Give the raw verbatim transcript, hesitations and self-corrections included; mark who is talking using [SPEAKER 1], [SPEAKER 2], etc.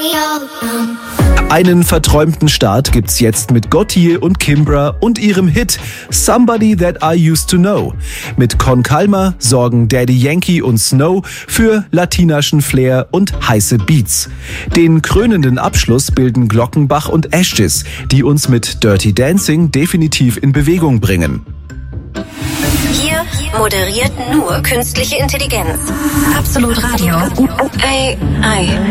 [SPEAKER 1] Einen verträumten Start gibt's jetzt mit Gotye und Kimbra und ihrem Hit Somebody That I Used to Know. Mit Con Calma sorgen Daddy Yankee und Snow für latinaschen Flair und heiße Beats. Den krönenden Abschluss bilden Glockenbach und Ashes, die uns mit Dirty Dancing definitiv in Bewegung bringen.
[SPEAKER 2] Hier moderiert nur künstliche Intelligenz. Absolut Radio. Ei, ei.